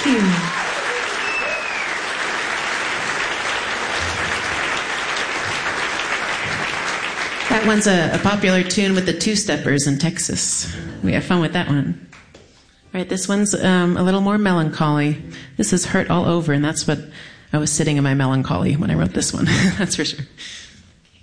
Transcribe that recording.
you. That one's a popular tune with the two-steppers in Texas. We have fun with that one. All right, this one's a little more melancholy. This is Hurt All Over, and that's what I was sitting in my melancholy when I wrote this one. That's for sure.